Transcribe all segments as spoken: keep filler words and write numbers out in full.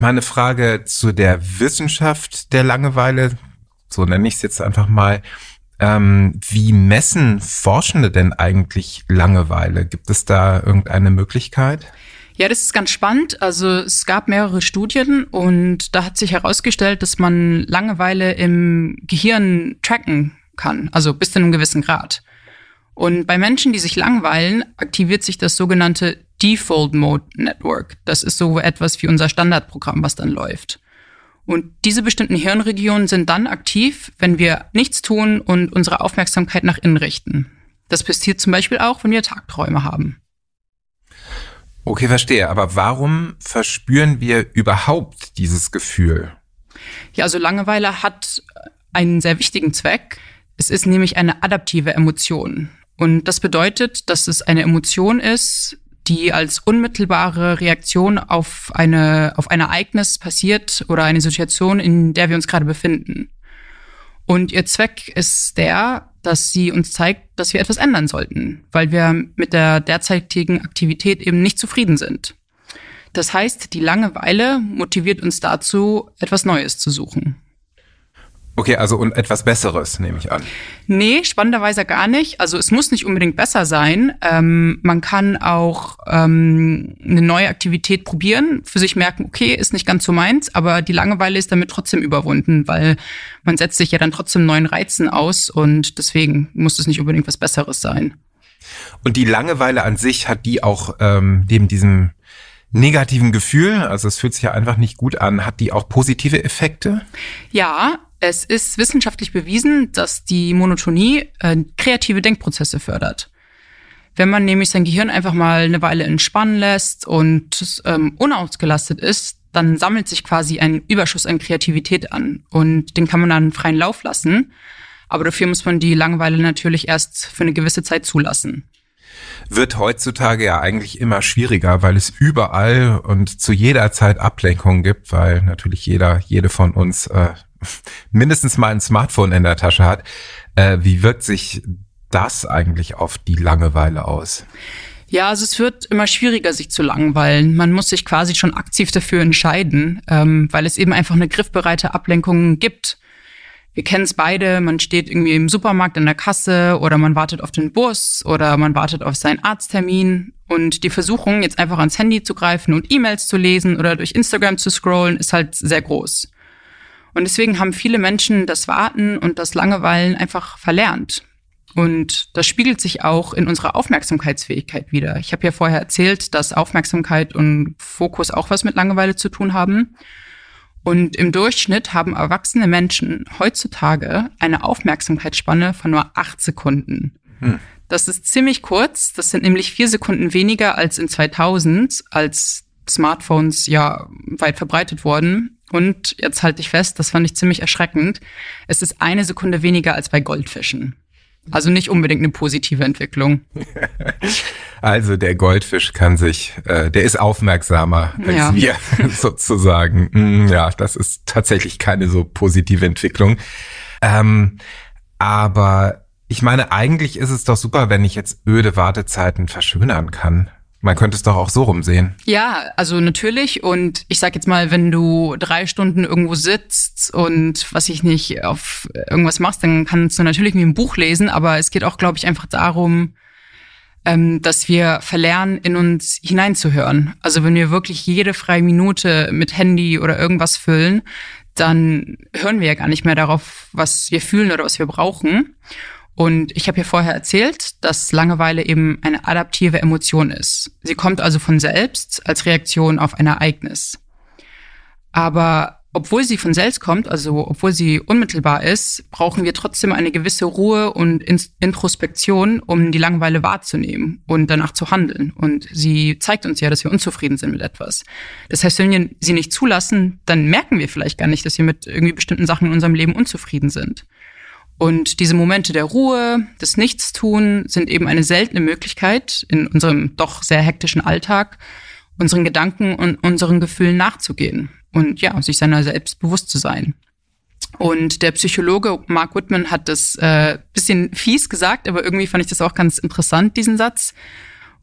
Meine Frage zu der Wissenschaft der Langeweile, so nenne ich es jetzt einfach mal. Ähm, wie messen Forschende denn eigentlich Langeweile? Gibt es da irgendeine Möglichkeit? Ja, das ist ganz spannend. Also es gab mehrere Studien und da hat sich herausgestellt, dass man Langeweile im Gehirn tracken kann, also bis zu einem gewissen Grad. Und bei Menschen, die sich langweilen, aktiviert sich das sogenannte Default Mode Network. Das ist so etwas wie unser Standardprogramm, was dann läuft. Und diese bestimmten Hirnregionen sind dann aktiv, wenn wir nichts tun und unsere Aufmerksamkeit nach innen richten. Das passiert zum Beispiel auch, wenn wir Tagträume haben. Okay, verstehe. Aber warum verspüren wir überhaupt dieses Gefühl? Ja, also Langeweile hat einen sehr wichtigen Zweck. Es ist nämlich eine adaptive Emotion. Und das bedeutet, dass es eine Emotion ist, die als unmittelbare Reaktion auf eine, auf ein Ereignis passiert oder eine Situation, in der wir uns gerade befinden. Und ihr Zweck ist der, dass sie uns zeigt, dass wir etwas ändern sollten, weil wir mit der derzeitigen Aktivität eben nicht zufrieden sind. Das heißt, die Langeweile motiviert uns dazu, etwas Neues zu suchen. Okay, also und etwas Besseres, nehme ich an. Nee, spannenderweise gar nicht. Also es muss nicht unbedingt besser sein. Ähm, man kann auch ähm, eine neue Aktivität probieren, für sich merken, okay, ist nicht ganz so meins, aber die Langeweile ist damit trotzdem überwunden, weil man setzt sich ja dann trotzdem neuen Reizen aus und deswegen muss es nicht unbedingt was Besseres sein. Und die Langeweile an sich, hat die auch ähm, neben diesem negativen Gefühl, also es fühlt sich ja einfach nicht gut an, hat die auch positive Effekte? Ja, es ist wissenschaftlich bewiesen, dass die Monotonie äh, kreative Denkprozesse fördert. Wenn man nämlich sein Gehirn einfach mal eine Weile entspannen lässt und ähm, unausgelastet ist, dann sammelt sich quasi ein Überschuss an Kreativität an und den kann man dann freien Lauf lassen. Aber dafür muss man die Langeweile natürlich erst für eine gewisse Zeit zulassen. Wird heutzutage ja eigentlich immer schwieriger, weil es überall und zu jeder Zeit Ablenkungen gibt, weil natürlich jeder, jede von uns äh, mindestens mal ein Smartphone in der Tasche hat. Äh, wie wirkt sich das eigentlich auf die Langeweile aus? Ja, also es wird immer schwieriger, sich zu langweilen. Man muss sich quasi schon aktiv dafür entscheiden, ähm, weil es eben einfach eine griffbereite Ablenkung gibt. Wir kennen es beide, man steht irgendwie im Supermarkt in der Kasse oder man wartet auf den Bus oder man wartet auf seinen Arzttermin. Und die Versuchung, jetzt einfach ans Handy zu greifen und E-Mails zu lesen oder durch Instagram zu scrollen, ist halt sehr groß. Und deswegen haben viele Menschen das Warten und das Langeweilen einfach verlernt. Und das spiegelt sich auch in unserer Aufmerksamkeitsfähigkeit wider. Ich habe ja vorher erzählt, dass Aufmerksamkeit und Fokus auch was mit Langeweile zu tun haben. Und im Durchschnitt haben erwachsene Menschen heutzutage eine Aufmerksamkeitsspanne von nur acht Sekunden. Hm. Das ist ziemlich kurz. Das sind nämlich vier Sekunden weniger als in zweitausend, als Smartphones ja weit verbreitet wurden. Und jetzt halte ich fest, das fand ich ziemlich erschreckend. Es ist eine Sekunde weniger als bei Goldfischen. Also nicht unbedingt eine positive Entwicklung. Also der Goldfisch kann sich, äh, der ist aufmerksamer als ja. wir sozusagen. Ja, das ist tatsächlich keine so positive Entwicklung. Ähm, aber ich meine, eigentlich ist es doch super, wenn ich jetzt öde Wartezeiten verschönern kann. Man könnte es doch auch so rumsehen. Ja, also natürlich. Und ich sag jetzt mal, wenn du drei Stunden irgendwo sitzt und was ich nicht auf irgendwas machst, dann kannst du natürlich wie ein Buch lesen. Aber es geht auch, glaube ich, einfach darum, ähm, dass wir verlernen, in uns hineinzuhören. Also wenn wir wirklich jede freie Minute mit Handy oder irgendwas füllen, dann hören wir ja gar nicht mehr darauf, was wir fühlen oder was wir brauchen. Und ich habe ja vorher erzählt, dass Langeweile eben eine adaptive Emotion ist. Sie kommt also von selbst als Reaktion auf ein Ereignis. Aber obwohl sie von selbst kommt, also obwohl sie unmittelbar ist, brauchen wir trotzdem eine gewisse Ruhe und Introspektion, um die Langeweile wahrzunehmen und danach zu handeln. Und sie zeigt uns ja, dass wir unzufrieden sind mit etwas. Das heißt, wenn wir sie nicht zulassen, dann merken wir vielleicht gar nicht, dass wir mit irgendwie bestimmten Sachen in unserem Leben unzufrieden sind. Und diese Momente der Ruhe, des Nichtstun sind eben eine seltene Möglichkeit, in unserem doch sehr hektischen Alltag unseren Gedanken und unseren Gefühlen nachzugehen und ja, sich seiner selbst bewusst zu sein. Und der Psychologe Mark Whitman hat das äh, bisschen fies gesagt, aber irgendwie fand ich das auch ganz interessant, diesen Satz.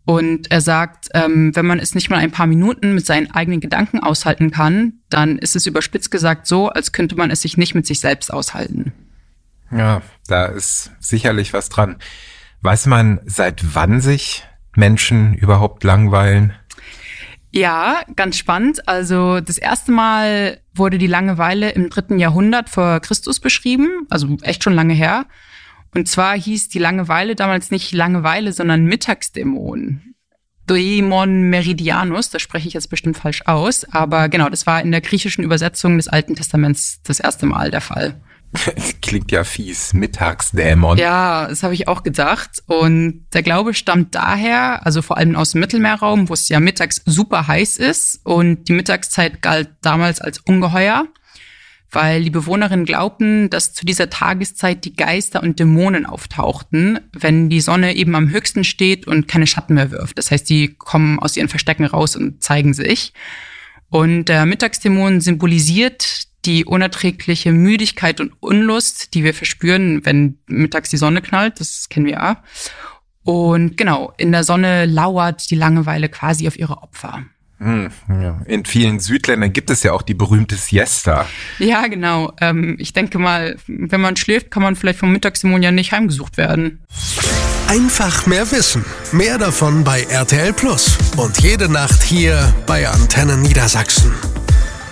Und er sagt, ähm, wenn man es nicht mal ein paar Minuten mit seinen eigenen Gedanken aushalten kann, dann ist es überspitzt gesagt so, als könnte man es sich nicht mit sich selbst aushalten. Ja, da ist sicherlich was dran. Weiß man, seit wann sich Menschen überhaupt langweilen? Ja, ganz spannend. Also das erste Mal wurde die Langeweile im dritten Jahrhundert vor Christus beschrieben, also echt schon lange her. Und zwar hieß die Langeweile damals nicht Langeweile, sondern Mittagsdämon. Daemon Meridianus, das spreche ich jetzt bestimmt falsch aus. Aber genau, das war in der griechischen Übersetzung des Alten Testaments das erste Mal der Fall. Klingt ja fies, Mittagsdämon. Ja, das habe ich auch gedacht. Und der Glaube stammt daher, also vor allem aus dem Mittelmeerraum, wo es ja mittags super heiß ist. Und die Mittagszeit galt damals als ungeheuer, weil die Bewohnerinnen glaubten, dass zu dieser Tageszeit die Geister und Dämonen auftauchten, wenn die Sonne eben am höchsten steht und keine Schatten mehr wirft. Das heißt, die kommen aus ihren Verstecken raus und zeigen sich. Und der Mittagsdämon symbolisiert die unerträgliche Müdigkeit und Unlust, die wir verspüren, wenn mittags die Sonne knallt. Das kennen wir ja. Und genau, in der Sonne lauert die Langeweile quasi auf ihre Opfer. In vielen Südländern gibt es ja auch die berühmte Siesta. Ja, genau. Ähm, ich denke mal, wenn man schläft, kann man vielleicht vom Mittagsdämon ja nicht heimgesucht werden. Einfach mehr wissen. Mehr davon bei R T L Plus. Und jede Nacht hier bei Antenne Niedersachsen.